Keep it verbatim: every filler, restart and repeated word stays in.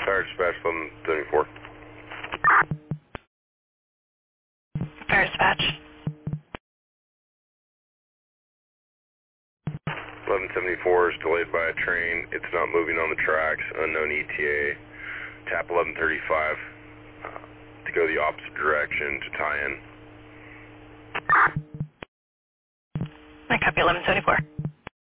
Fire dispatch eleven seventy-four. Fire dispatch. eleven seventy-four is delayed by a train. It's not moving on the tracks. Unknown E T A. Tap eleven thirty-five uh, to go the opposite direction to tie in. I copy eleven seventy-four.